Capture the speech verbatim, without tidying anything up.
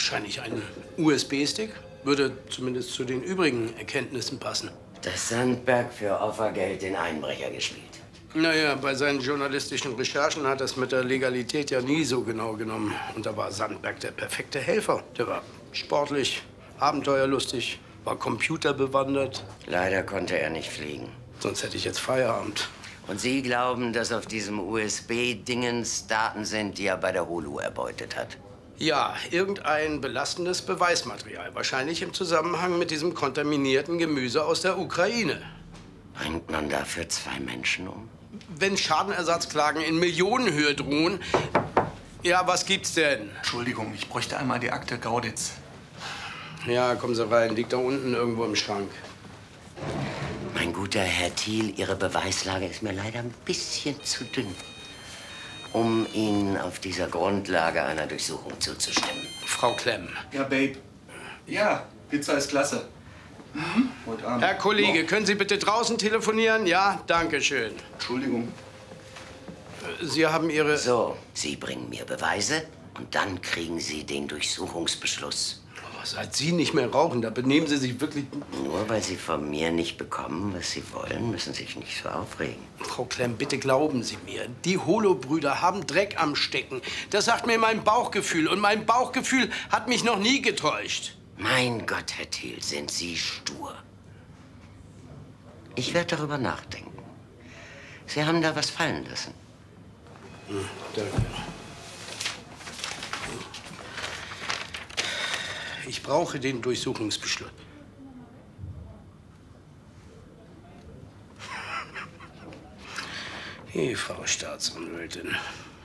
Wahrscheinlich ein U S B-Stick. Würde zumindest zu den übrigen Erkenntnissen passen. Dass Sandberg für Opfergeld den Einbrecher gespielt. Naja, bei seinen journalistischen Recherchen hat er es mit der Legalität ja nie so genau genommen. Und da war Sandberg der perfekte Helfer. Der war sportlich, abenteuerlustig, war computerbewandert. Leider konnte er nicht fliegen. Sonst hätte ich jetzt Feierabend. Und Sie glauben, dass auf diesem U S B-Dingens Daten sind, die er bei der Holo erbeutet hat? Ja, irgendein belastendes Beweismaterial. Wahrscheinlich im Zusammenhang mit diesem kontaminierten Gemüse aus der Ukraine. Bringt man dafür zwei Menschen um? Wenn Schadenersatzklagen in Millionenhöhe drohen. Ja, was gibt's denn? Entschuldigung, ich bräuchte einmal die Akte Gauditz. Ja, kommen Sie rein. Liegt da unten irgendwo im Schrank. Mein guter Herr Thiel, Ihre Beweislage ist mir leider ein bisschen zu dünn, um Ihnen auf dieser Grundlage einer Durchsuchung zuzustimmen. Frau Klemm. Ja, Babe. Ja, Pizza ist klasse. Mhm. Heute Abend. Herr Kollege, No. können Sie bitte draußen telefonieren? Ja, danke schön. Entschuldigung. Sie haben Ihre... So, Sie bringen mir Beweise und dann kriegen Sie den Durchsuchungsbeschluss. Oh, seit Sie nicht mehr rauchen, da benehmen Sie sich wirklich... Nur weil Sie von mir nicht bekommen, was Sie wollen, müssen Sie sich nicht so aufregen. Frau Klemm, bitte glauben Sie mir, die Holo-Brüder haben Dreck am Stecken. Das sagt mir mein Bauchgefühl und mein Bauchgefühl hat mich noch nie getäuscht. Mein Gott, Herr Thiel, sind Sie stur. Ich werde darüber nachdenken. Sie haben da was fallen lassen. Hm, danke. Ich brauche den Durchsuchungsbeschluss. Hey, Frau Staatsanwältin.